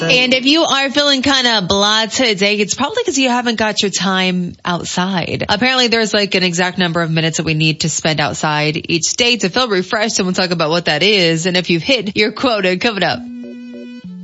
And if you are feeling kind of blah today, it's probably because you haven't got your time outside. Apparently there's like an exact number of minutes that we need to spend outside each day to feel refreshed, and we'll talk about what that is and if you've hit your quota coming up.